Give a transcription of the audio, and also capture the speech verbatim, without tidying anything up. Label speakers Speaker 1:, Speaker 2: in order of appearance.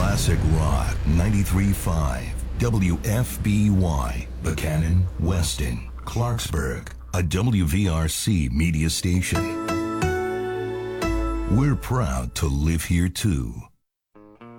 Speaker 1: Classic Rock ninety-three point five, W F B Y, Buchanan, Weston, Clarksburg, a W V R C media station. We're proud to live here too.